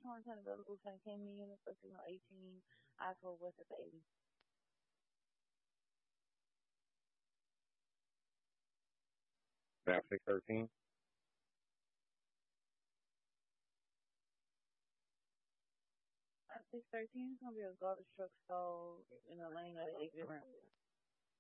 210 available, 10 units, for 18. I-12 West at the 80. Map 613. 613 is going to be a garbage truck stall in the lane of the exit ramp.